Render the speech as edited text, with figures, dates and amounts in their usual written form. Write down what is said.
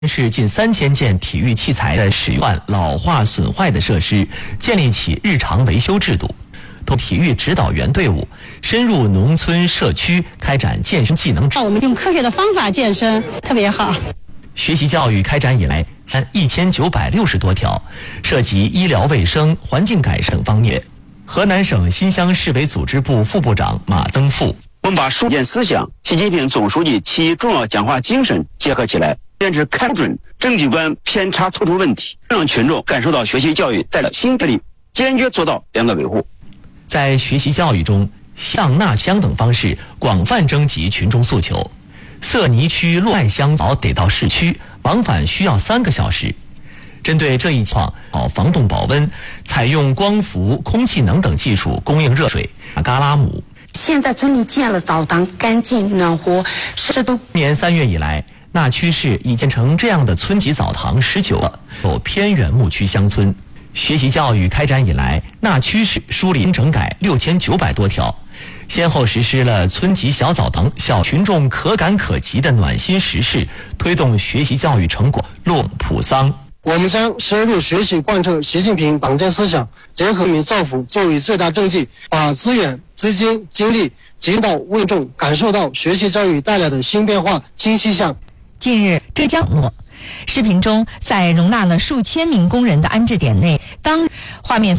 是近3000件体育器材的使用老化损坏的设施，建立起日常维修制度。体育指导员队伍深入农村社区，开展健身技能。 我们用科学的方法健身，特别好。 学习教育开展以来，1960多条，涉及医疗卫生、环境改善等方面。河南省新乡市委组织部副部长马增富： 我们把书简思想、习近平总书记其重要讲话精神结合起来，坚持看准证据观偏差突出问题，让群众感受到学习教育带来新活力，坚决做到两个维护。 在学习教育中，像纳箱等方式广泛征集群众诉求。色泥区洛爱乡得到市区往返需要3个小时。针对这一情况，防冻保温，采用光伏、空气能等技术供应热水。嘎拉姆现在村里建了澡堂，干净暖和，湿度。 今年3月以来，纳区市已建成这样的村级澡堂19个，有偏远牧区乡村。学习教育开展以来，纳区市梳理整改6900多条，先后实施了村级小澡堂、小群众可感可及的暖心实事，推动学习教育成果落普桑。 我们将深入学习贯彻习近平党建思想，结合民造福作为最大政绩，把资源、资金、精力集中到为众感受到学习教育带来的新变化、新气象。 近日，浙江视频中在容纳了数千名工人的安置点内，当画面